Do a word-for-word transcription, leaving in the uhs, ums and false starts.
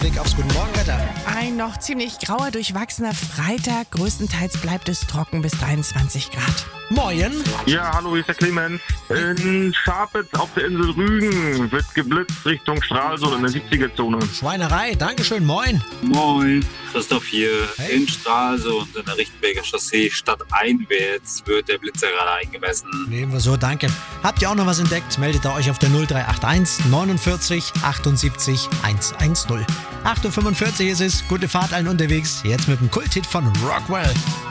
Blick aufs Guten Morgenwetter. Ein noch ziemlich grauer, durchwachsener Freitag. Größtenteils bleibt es trocken bis dreiundzwanzig Grad. Moin. Ja, hallo, hier ist der Clemens. In Scharpitz auf der Insel Rügen wird geblitzt Richtung Stralsund in der siebziger-Zone. Schweinerei, Dankeschön, moin. Moin, Christoph hier. Hey. In Stralsund in der Richtenberger Chaussee stadteinwärts wird der Blitzer gerade eingemessen. Nehmen wir so, danke. Habt ihr auch noch was entdeckt? Meldet ihr euch auf der null drei acht eins neunundvierzig achtundsiebzig hundertzehn. acht Uhr fünfundvierzig ist es. Gute Fahrt allen unterwegs. Jetzt mit dem Kulthit von Rockwell.